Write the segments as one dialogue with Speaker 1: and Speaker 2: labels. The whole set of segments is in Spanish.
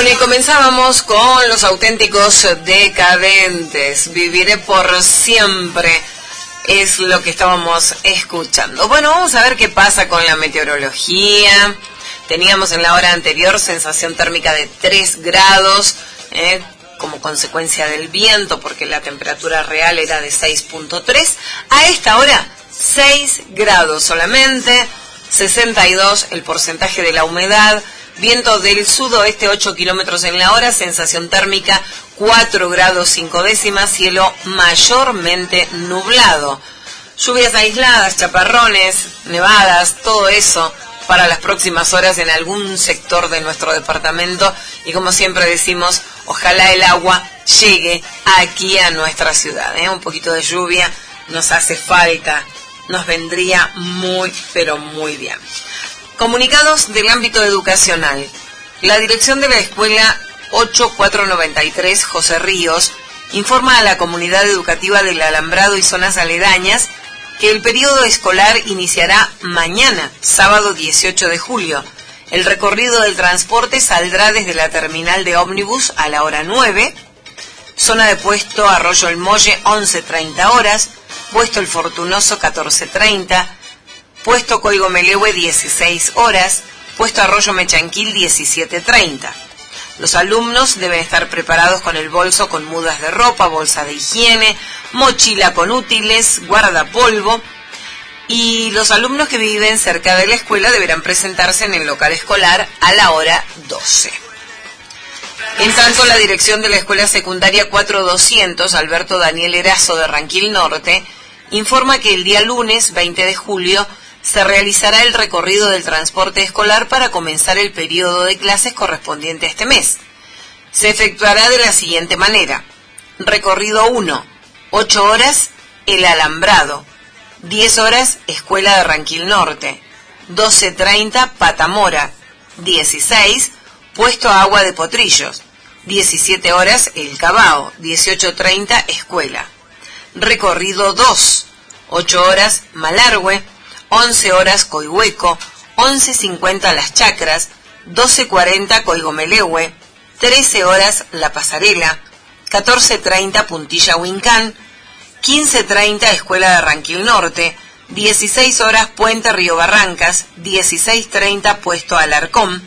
Speaker 1: Bueno, y comenzábamos con Los Auténticos Decadentes. Viviré por siempre es lo que estábamos escuchando. Bueno, vamos a ver qué pasa con la meteorología. Teníamos en la hora anterior sensación térmica de 3 grados, como consecuencia del viento, porque la temperatura real era de 6.3. A esta hora, 6 grados solamente, 62 el porcentaje de la humedad, viento del sudoeste 8 kilómetros en la hora, sensación térmica 4 grados 5 décimas, cielo mayormente nublado. Lluvias aisladas, chaparrones, nevadas, todo eso para las próximas horas en algún sector de nuestro departamento. Y como siempre decimos, ojalá el agua llegue aquí a nuestra ciudad. Un poquito de lluvia nos hace falta, nos vendría muy, pero muy bien. Comunicados del ámbito educacional. La dirección de la escuela 8493 José Ríos informa a la comunidad educativa del Alambrado y zonas aledañas que el periodo escolar iniciará mañana, sábado 18 de julio. El recorrido del transporte saldrá desde la terminal de ómnibus a la hora 9, zona de puesto Arroyo El Molle 11:30 horas, puesto El Fortunoso 14:30, puesto Coigo Melehue 16 horas, puesto Arroyo Mechanquil 17:30. Los alumnos deben estar preparados con el bolso con mudas de ropa, bolsa de higiene, mochila con útiles, guardapolvo, y los alumnos que viven cerca de la escuela deberán presentarse en el local escolar a la hora 12. En tanto, la dirección de la escuela secundaria 4200 Alberto Daniel Erazo de Ranquil Norte informa que el día lunes 20 de julio se realizará el recorrido del transporte escolar para comenzar el periodo de clases correspondiente a este mes. Se efectuará de la siguiente manera. Recorrido 1, 8 horas, El Alambrado. 10 horas, Escuela de Ranquil Norte. 12:30, Patamora. 16, Puesto Agua de Potrillos. 17 horas, El Cabao. 18:30, Escuela. Recorrido 2, 8 horas, Malargüe. 11 horas Coihueco, 11:50 Las Chacras, 12:40 Coigo Melehue, 13 horas La Pasarela, 14:30 Puntilla Huincán, 15:30 Escuela de Ranquil Norte, 16 horas Puente Río Barrancas, 16:30 Puesto Alarcón,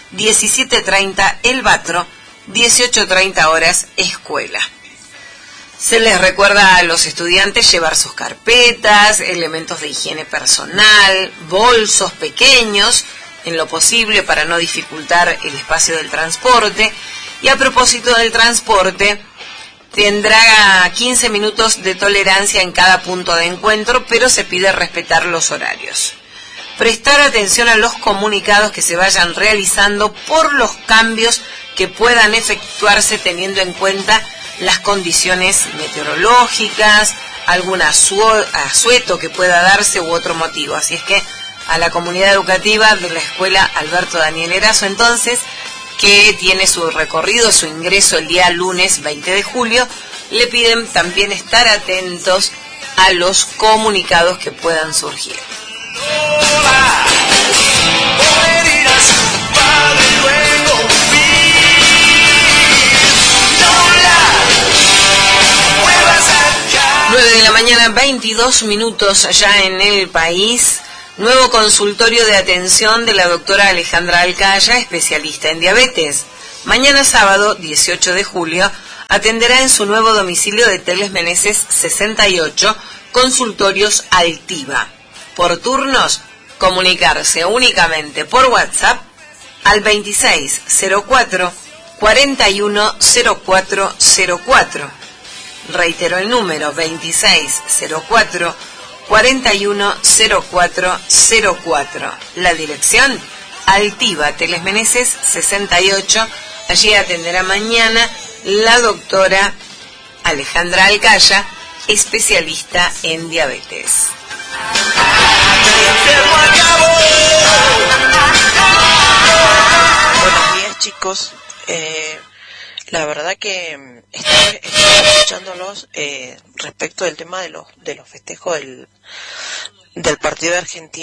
Speaker 1: 17:30 El Batro, 18:30 horas Escuela. Se les recuerda a los estudiantes llevar sus carpetas, elementos de higiene personal, bolsos pequeños, en lo posible para no dificultar el espacio del transporte. Y a propósito del transporte, tendrá 15 minutos de tolerancia en cada punto de encuentro, pero se pide respetar los horarios. Prestar atención a los comunicados que se vayan realizando por los cambios que puedan efectuarse teniendo en cuenta las condiciones meteorológicas, algún asueto que pueda darse u otro motivo. Así es que a la comunidad educativa de la escuela Alberto Daniel Erazo, entonces, que tiene su recorrido, su ingreso el día lunes 20 de julio, le piden también estar atentos a los comunicados que puedan surgir. 9 de la mañana, 22 minutos ya en el país. Nuevo consultorio de atención de la doctora Alejandra Alcaya, especialista en diabetes. Mañana sábado, 18 de julio, atenderá en su nuevo domicilio de Teles Meneses 68, consultorios Altiva. Por turnos, comunicarse únicamente por WhatsApp al 2604 410404. Reitero el número, 2604 410404. La dirección, Altiva, Teles Meneses 68. Allí atenderá mañana la doctora Alejandra Alcaya, especialista en diabetes.
Speaker 2: Buenos días, chicos. La verdad que estoy escuchándolos respecto del tema de los festejos del partido de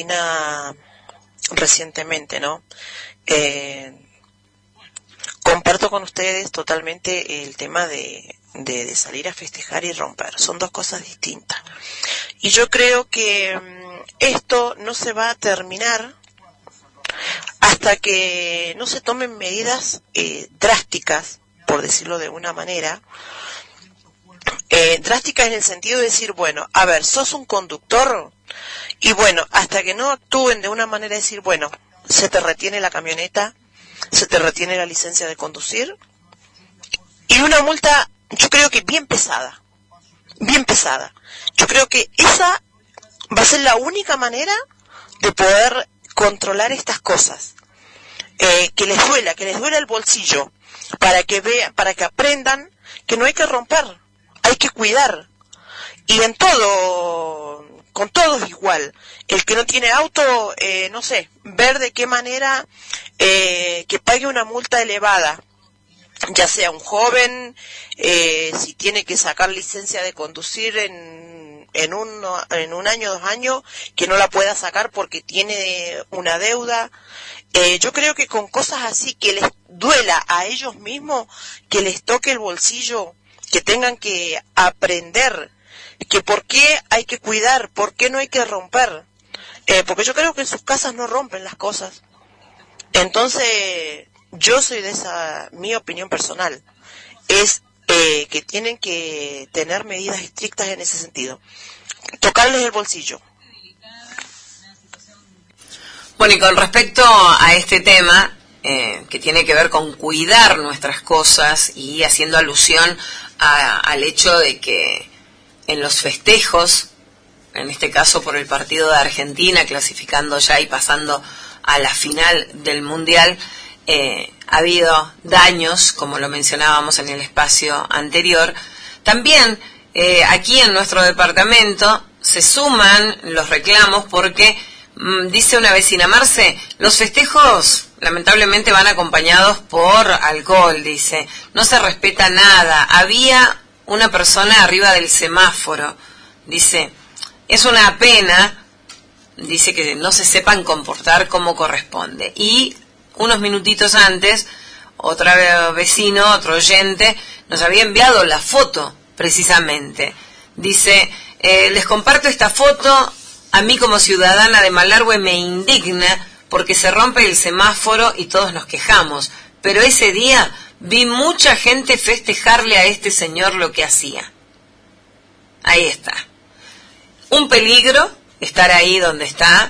Speaker 2: Argentina recientemente, ¿no? Comparto comparto con ustedes totalmente el tema de salir a festejar y romper. Son dos cosas distintas. Y yo creo que esto no se va a terminar hasta que no se tomen medidas drásticas, por decirlo de una manera, drásticas en el sentido de decir, bueno, a ver, sos un conductor, y bueno, hasta que no actúen de una manera de decir, bueno, se te retiene la camioneta, se te retiene la licencia de conducir, y una multa, yo creo que bien pesada, bien pesada. Yo creo que esa va a ser la única manera de poder controlar estas cosas, que les duela el bolsillo, para que vean, para que aprendan que no hay que romper, hay que cuidar, y en todo, con todos igual. El que no tiene auto, no sé, ver de qué manera que pague una multa elevada, ya sea un joven, si tiene que sacar licencia de conducir en un año, 2 años, que no la pueda sacar porque tiene una deuda. Yo creo que con cosas así, que les duela a ellos mismos, que les toque el bolsillo, que tengan que aprender que por qué hay que cuidar, por qué no hay que romper, porque yo creo que en sus casas no rompen las cosas. Entonces, yo soy de esa, mi opinión personal es que tienen que tener medidas estrictas en ese sentido, tocarles el bolsillo.
Speaker 1: Bueno, y con respecto a este tema, que tiene que ver con cuidar nuestras cosas y haciendo alusión al hecho de que en los festejos, en este caso por el partido de Argentina, clasificando ya y pasando a la final del Mundial, ha habido daños, como lo mencionábamos en el espacio anterior. También aquí en nuestro departamento se suman los reclamos porque, dice una vecina, Marce, los festejos lamentablemente van acompañados por alcohol, dice, no se respeta nada, había una persona arriba del semáforo, dice, es una pena, dice, que no se sepan comportar como corresponde. Y unos minutitos antes, otro vecino, otro oyente, nos había enviado la foto, precisamente. Dice, les comparto esta foto, a mí como ciudadana de Malargüe me indigna porque se rompe el semáforo y todos nos quejamos, pero ese día vi mucha gente festejarle a este señor lo que hacía. Ahí está. Un peligro estar ahí donde está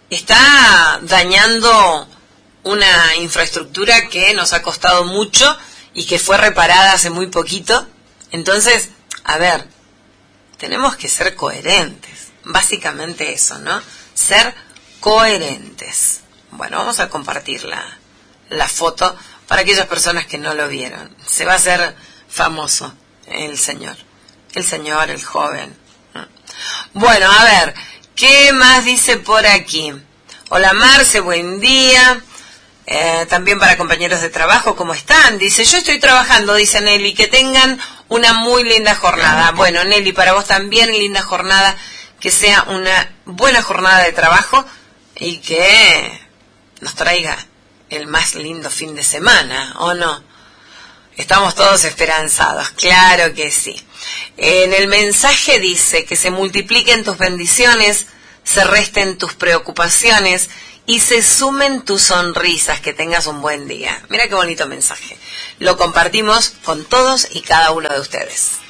Speaker 1: dañando una infraestructura que nos ha costado mucho y que fue reparada hace muy poquito. Entonces, a ver, tenemos que ser coherentes, básicamente eso, ¿no? Ser coherentes. Bueno, vamos a compartir la foto para aquellas personas que no lo vieron. Se va a hacer famoso el señor, el joven. Bueno, a ver, ¿qué más dice por aquí? Hola Marce, buen día. También para compañeros de trabajo, ¿cómo están? Dice, yo estoy trabajando, dice Nelly, que tengan una muy linda jornada. Bueno, Nelly, para vos también linda jornada, que sea una buena jornada de trabajo y que nos traiga el más lindo fin de semana, ¿o no? Estamos todos esperanzados, claro que sí. En el mensaje dice que se multipliquen tus bendiciones, se resten tus preocupaciones y se sumen tus sonrisas, que tengas un buen día. Mira qué bonito mensaje. Lo compartimos con todos y cada uno de ustedes.